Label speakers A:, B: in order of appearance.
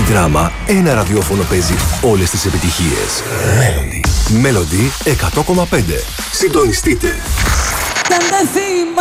A: Δράμα, ένα ραδιόφωνο παίζει όλες τις επιτυχίες. Melody 100,5. Συντονιστείτε.